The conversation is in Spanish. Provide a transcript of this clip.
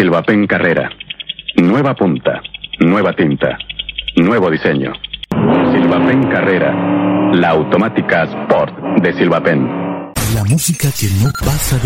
Silvapen Carrera. Nueva punta, nueva tinta, nuevo diseño. Silvapen Carrera, la automática Sport de Silvapen. La música que no pasa de